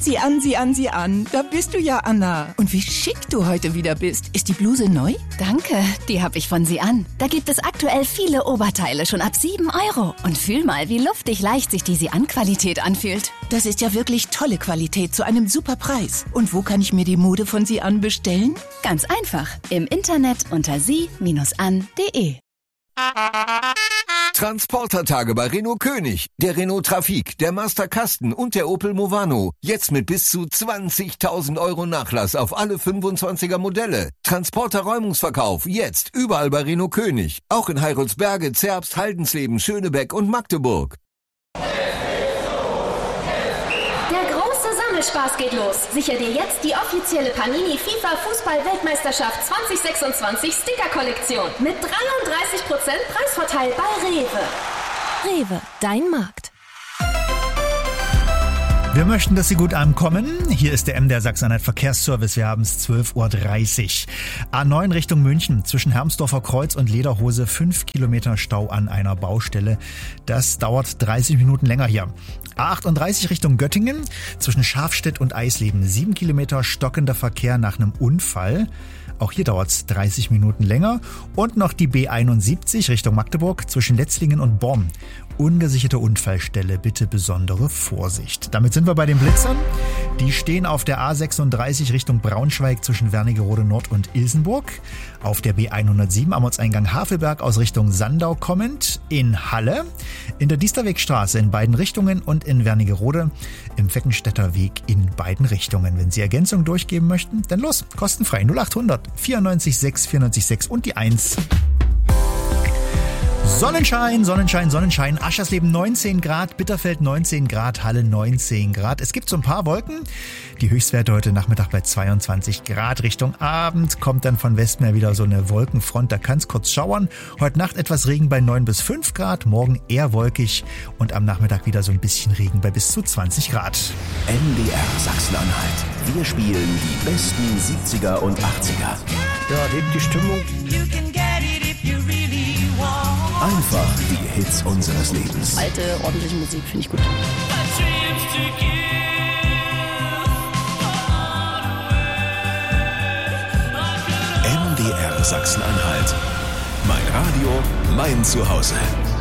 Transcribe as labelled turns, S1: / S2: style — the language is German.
S1: Sieh an, sieh an, sieh an. Da bist du ja, Anna. Und wie schick du heute wieder bist. Ist die Bluse neu?
S2: Danke, die habe ich von Sie an. Da gibt es aktuell viele Oberteile schon ab 7 €. Und fühl mal, wie luftig leicht sich die Sie-an-Qualität anfühlt.
S1: Das ist ja wirklich tolle Qualität zu einem super Preis. Und wo kann ich mir die Mode von Sie an bestellen?
S2: Ganz einfach. Im Internet unter sie-an.de.
S3: Transportertage bei Renault König. Der Renault Trafic, der Master Kasten und der Opel Movano. Jetzt mit bis zu 20.000 € Nachlass auf alle 25er Modelle. Transporter-Räumungsverkauf jetzt überall bei Renault König. Auch in Heiroldsberge, Zerbst, Haldensleben, Schönebeck und Magdeburg.
S4: Spaß geht los. Sichere dir jetzt die offizielle Panini FIFA Fußball-Weltmeisterschaft 2026 Sticker-Kollektion mit 33% Preisvorteil bei Rewe.
S2: Rewe, dein Markt.
S5: Wir möchten, dass Sie gut ankommen. Hier ist der MDR Sachsen-Anhalt Verkehrsservice. Wir haben es 12:30 Uhr. A9 Richtung München. Zwischen Hermsdorfer Kreuz und Lederhose 5 Kilometer Stau an einer Baustelle. Das dauert 30 Minuten länger hier. A38 Richtung Göttingen. Zwischen Schafstedt und Eisleben 7 Kilometer stockender Verkehr nach einem Unfall. Auch hier dauert es 30 Minuten länger. Und noch die B71 Richtung Magdeburg zwischen Letzlingen und Born. Ungesicherte Unfallstelle, bitte besondere Vorsicht. Damit sind wir bei den Blitzern. Die stehen auf der A36 Richtung Braunschweig zwischen Wernigerode Nord und Ilsenburg. Auf der B107 am Ortseingang Havelberg aus Richtung Sandau kommend. In Halle. In der Diesterwegstraße in beiden Richtungen und in Wernigerode im Feckenstädter Weg in beiden Richtungen. Wenn Sie Ergänzung durchgeben möchten, dann los, kostenfrei 0800 94 6 94 6 und die 1. Sonnenschein, Sonnenschein, Sonnenschein. Aschersleben 19 Grad, Bitterfeld 19 Grad, Halle 19 Grad. Es gibt so ein paar Wolken. Die Höchstwerte heute Nachmittag bei 22 Grad. Richtung Abend kommt dann von Westmeer wieder so eine Wolkenfront. Da kann es kurz schauern. Heute Nacht etwas Regen bei 9 bis 5 Grad. Morgen eher wolkig und am Nachmittag wieder so ein bisschen Regen bei bis zu 20 Grad.
S6: MDR Sachsen-Anhalt. Wir spielen die besten 70er und 80er.
S7: Ja, hebt die Stimmung.
S6: Einfach die Hits unseres Lebens.
S2: Alte, ordentliche Musik finde ich gut.
S6: MDR Sachsen-Anhalt. Mein Radio, mein Zuhause.